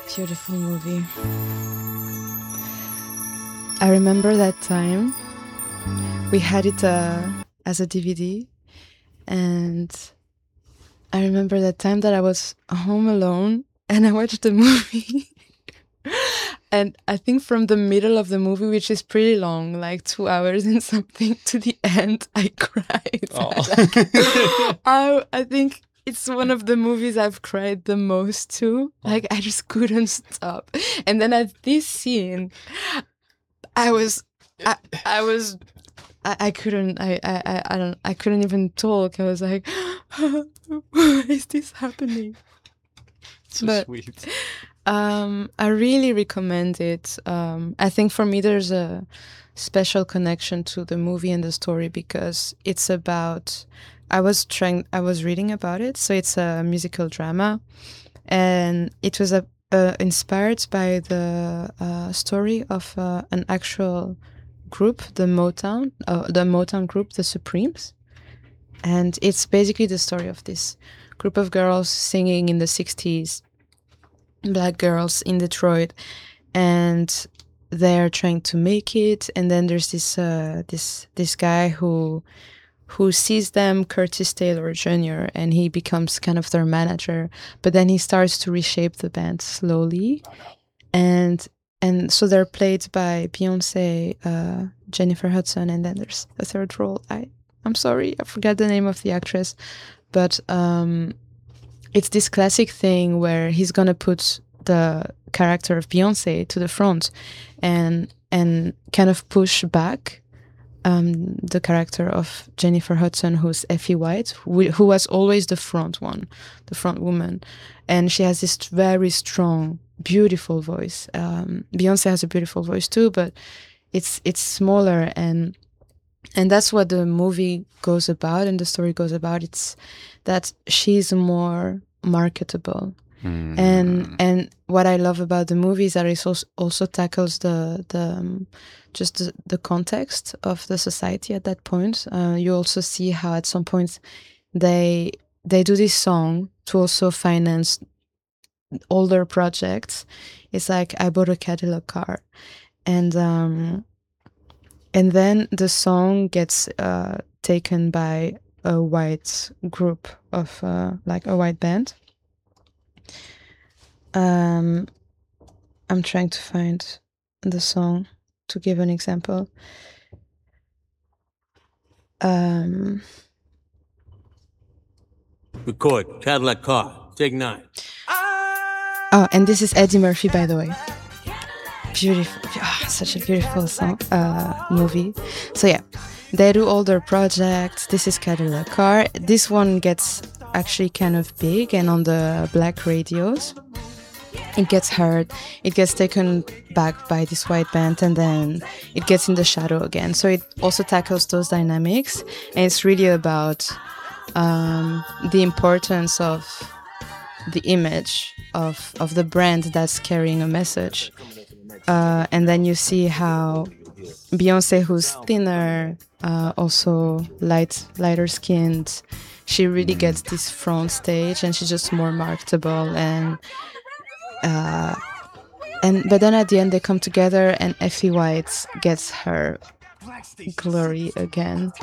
Beautiful movie. I remember that time we had it as a DVD, and I remember that time that I was home alone and I watched the movie. And I think from the middle of the movie, which is pretty long, like 2 hours and something, to the end, I cried. I think it's one of the movies I've cried the most to. Like, I just couldn't stop. And then at this scene, I couldn't even talk. I was like, why is this happening? So sweet. I really recommend it. I think for me there's a special connection to the movie and the story because it's about, I was reading about it, so it's a musical drama, and it was inspired by the story of an actual group, the Motown group, the Supremes. And it's basically the story of this group of girls singing in the 60s, Black girls in Detroit, and they're trying to make it. And then there's this guy who sees them, Curtis Taylor Jr., and he becomes kind of their manager. But then he starts to reshape the band slowly, and so they're played by Beyonce, Jennifer Hudson, and then there's a third role. I'm sorry, I forgot the name of the actress, but it's this classic thing where he's gonna put the character of Beyonce to the front and kind of push back the character of Jennifer Hudson, who's Effie White, who was always the front woman, and she has this very strong, beautiful voice. Beyonce has a beautiful voice too, but it's smaller, and that's what the movie goes about and the story goes about. It's that she's more marketable. And what I love about the movie is that it also tackles the context of the society at that point. You also see how at some point they do this song to also finance all their projects. It's like, I bought a Cadillac car, and then the song gets taken by a white group of like a white band. I'm trying to find the song to give an example. Record Cadillac car. Take 9. Oh, and this is Eddie Murphy, by the way. Beautiful, such a beautiful song, movie. So yeah, they do all their projects. This is Cadillac car. This one gets actually kind of big, and on the black radios, it gets heard. It gets taken back by this white band, and then it gets in the shadow again. So it also tackles those dynamics, and it's really about the importance of the image of the brand that's carrying a message. And then you see how Beyonce, who's thinner, also lighter skinned, she really gets this front stage, and she's just more marketable. But then at the end they come together, and Effie White gets her glory again.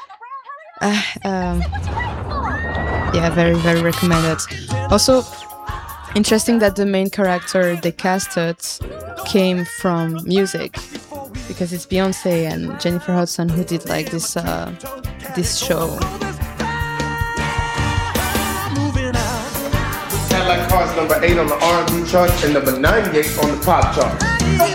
Yeah, very, very recommended. Also, interesting that the main character they casted came from music, because it's Beyonce and Jennifer Hudson who did like this show. Cadillac Car's number 8 on the R&B chart and number 98 on the pop chart.